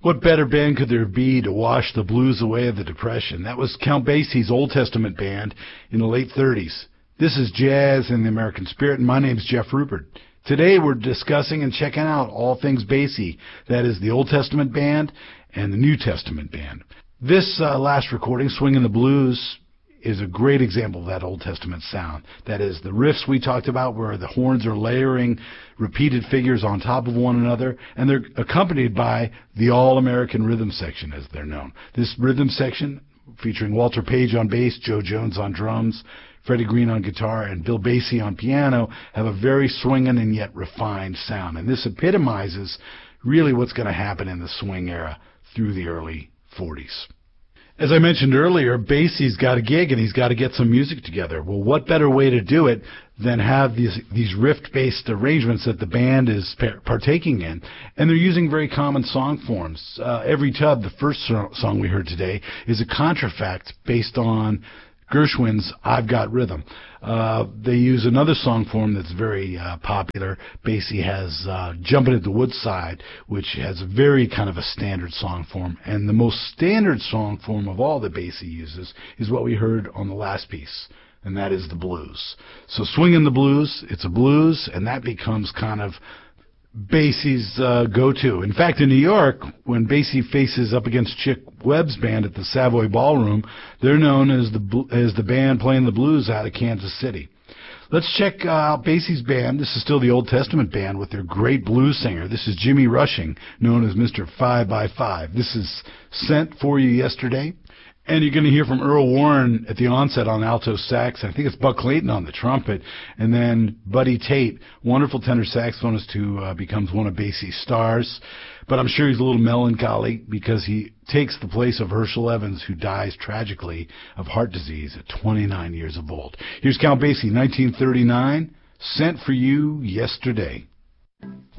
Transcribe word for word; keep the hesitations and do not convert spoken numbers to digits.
What better band could there be to wash the blues away of the Depression? That was Count Basie's Old Testament band in the late thirties. This is Jazz in the American Spirit, and my name's Jeff Rupert. Today we're discussing and checking out all things Basie. That is the Old Testament band and the New Testament band. This uh, last recording, Swingin' the Blues, is a great example of that Old Testament sound. That is, the riffs we talked about where the horns are layering repeated figures on top of one another, and they're accompanied by the All-American Rhythm Section, as they're known. This rhythm section, featuring Walter Page on bass, Joe Jones on drums, Freddie Green on guitar, and Bill Basie on piano, have a very swinging and yet refined sound. And this epitomizes really what's going to happen in the swing era through the early forties. As I mentioned earlier, Basie's got a gig and he's got to get some music together. Well, what better way to do it than have these these riff-based arrangements that the band is partaking in? And they're using very common song forms. Uh, Every Tub, the first song we heard today, is a contrafact based on Gershwin's I've Got Rhythm. Uh, they use another song form that's very uh, popular. Basie has uh, Jumpin' at the Woodside, which has a very kind of a standard song form. And the most standard song form of all that Basie uses is what we heard on the last piece, and that is the blues. So Swingin' the Blues, it's a blues, and that becomes kind of Basie's uh, go-to. In fact, in New York, when Basie faces up against Chick Webb's band at the Savoy Ballroom, they're known as the as the band playing the blues out of Kansas City. Let's check out Basie's band. This is still the Old Testament band with their great blues singer. This is Jimmy Rushing, known as Mister Five by Five. This is Sent For You Yesterday. And you're going to hear from Earl Warren at the onset on alto sax. I think it's Buck Clayton on the trumpet. And then Buddy Tate, wonderful tenor saxophonist who uh, becomes one of Basie's stars. But I'm sure he's a little melancholy because he takes the place of Herschel Evans, who dies tragically of heart disease at twenty-nine years of old. Here's Count Basie, nineteen thirty-nine, Sent For You Yesterday.